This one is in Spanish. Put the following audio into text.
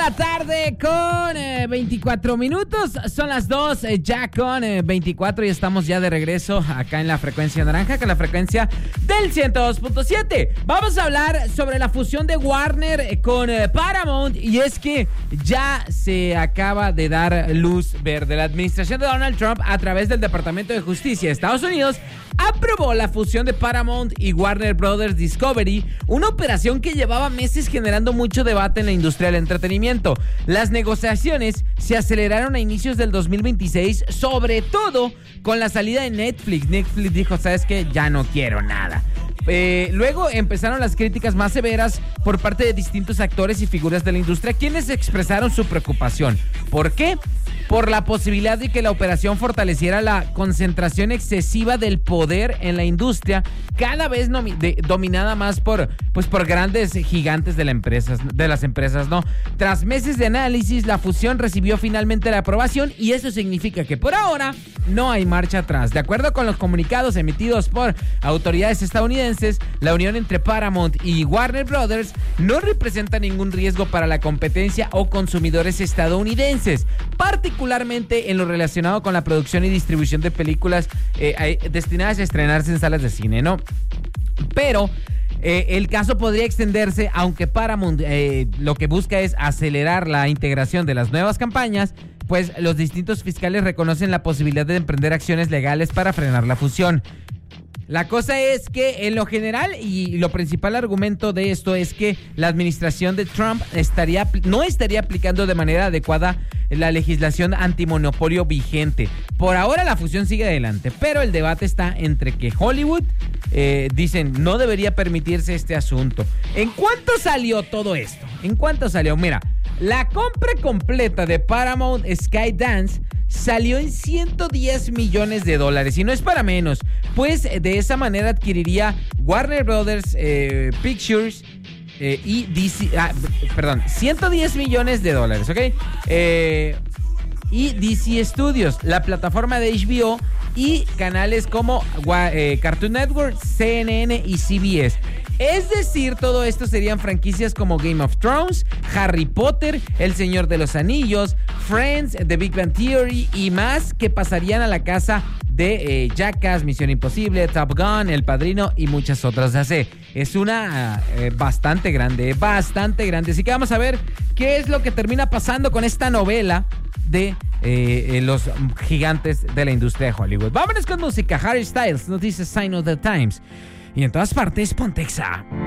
la tarde con 24 minutos. Son las 2 ya con 24 y estamos ya de regreso acá en la frecuencia naranja, con la frecuencia del 102.7. Vamos a hablar sobre la fusión de Warner con Paramount, y es que ya se acaba de dar luz verde. La administración de Donald Trump, a través del Departamento de Justicia de Estados Unidos, aprobó la fusión de Paramount y Warner Brothers Discovery, una operación que llevaba meses generando mucho debate en la industria del entretenimiento. Las negociaciones se aceleraron a inicios del 2026, sobre todo con la salida de Netflix. Netflix dijo, ¿sabes qué? Ya no quiero nada. Luego empezaron las críticas más severas por parte de distintos actores y figuras de la industria, quienes expresaron su preocupación. ¿Por qué? Por la posibilidad de que la operación fortaleciera la concentración excesiva del poder en la industria, cada vez dominada más por grandes gigantes de las empresas, ¿no? Tras meses de análisis, la fusión recibió finalmente la aprobación, y eso significa que por ahora no hay marcha atrás. De acuerdo con los comunicados emitidos por autoridades estadounidenses, la unión entre Paramount y Warner Brothers no representa ningún riesgo para la competencia o consumidores estadounidenses, particularmente en lo relacionado con la producción y distribución de películas destinadas a estrenarse en salas de cine, ¿no? Pero el caso podría extenderse, aunque Paramount lo que busca es acelerar la integración de las nuevas campañas, pues los distintos fiscales reconocen la posibilidad de emprender acciones legales para frenar la fusión. La cosa es que, en lo general, y lo principal argumento de esto es que la administración de Trump no estaría aplicando de manera adecuada la legislación antimonopolio vigente. Por ahora la fusión sigue adelante, pero el debate está entre que Hollywood, dicen, no debería permitirse este asunto. ¿En cuánto salió todo esto? Mira, la compra completa de Paramount Skydance salió en $110 millones, y no es para menos, pues de esa manera adquiriría Warner Brothers Pictures y DC, $110 millones, ¿ok? Y DC Studios, la plataforma de HBO y canales como Cartoon Network, CNN y CBS. Es decir, todo esto serían franquicias como Game of Thrones, Harry Potter, El Señor de los Anillos, Friends, The Big Bang Theory y más, que pasarían a la casa de Jackass, Misión Imposible, Top Gun, El Padrino y muchas otras. Es una bastante grande. Así que vamos a ver qué es lo que termina pasando con esta novela de los gigantes de la industria de Hollywood. Vámonos con música. Harry Styles nos dice Sign of the Times. Y en todas partes, Pontexa.